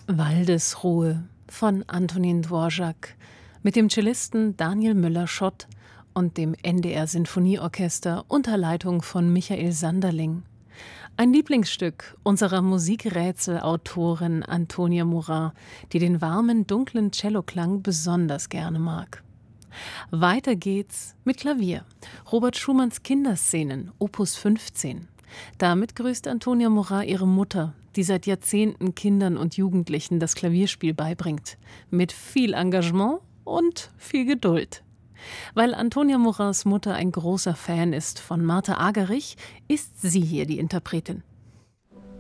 Waldesruhe von Antonin Dvorak mit dem Cellisten Daniel Müller-Schott und dem NDR-Sinfonieorchester unter Leitung von Michael Sanderling. Ein Lieblingsstück unserer Musikrätselautorin Antonia Morin, die den warmen, dunklen Celloklang besonders gerne mag. Weiter geht's mit Klavier. Robert Schumanns Kinderszenen, Opus 15. Damit grüßt Antonia Morin ihre Mutter, die seit Jahrzehnten Kindern und Jugendlichen das Klavierspiel beibringt. Mit viel Engagement und viel Geduld. Weil Antonia Morins Mutter ein großer Fan ist von Martha Argerich, ist sie hier die Interpretin.